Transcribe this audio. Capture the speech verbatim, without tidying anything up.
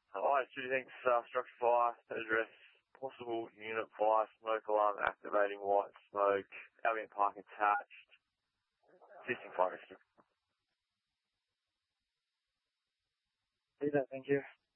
Hi, Shooty thinks uh, structure fire, address possible unit fire, smoke alarm activating, white smoke, Albion Park attached, existing fire rescue. Thank you.